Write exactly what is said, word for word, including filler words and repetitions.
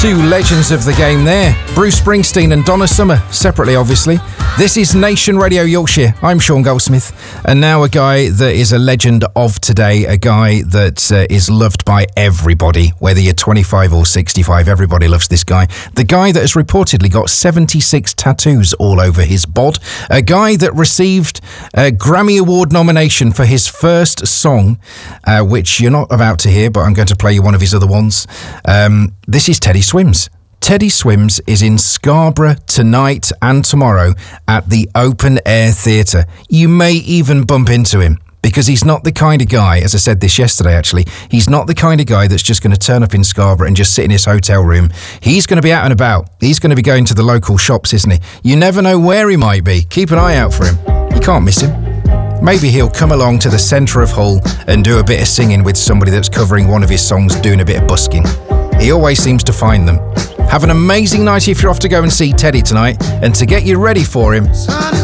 Two legends of the game there. Bruce Springsteen and Donna Summer, separately obviously. This is Nation Radio Yorkshire. I'm Sean Goldsmith. And now a guy that is a legend of today, a guy that uh, is loved by everybody, whether you're twenty-five or sixty-five, everybody loves this guy. The guy that has reportedly got seventy-six tattoos all over his bod. A guy that received a Grammy Award nomination for his first song, uh, which you're not about to hear, but I'm going to play you one of his other ones. Um, this is Teddy Swims. Teddy Swims is in Scarborough tonight and tomorrow at the Open Air Theatre. You may even bump into him because he's not the kind of guy, as I said this yesterday actually, he's not the kind of guy that's just going to turn up in Scarborough and just sit in his hotel room. He's going to be out and about. He's going to be going to the local shops, isn't he? You never know where he might be. Keep an eye out for him. You can't miss him. Maybe he'll come along to the centre of Hull and do a bit of singing with somebody that's covering one of his songs, doing a bit of busking. He always seems to find them. Have an amazing night if you're off to go and see Teddy tonight. And to get you ready for him,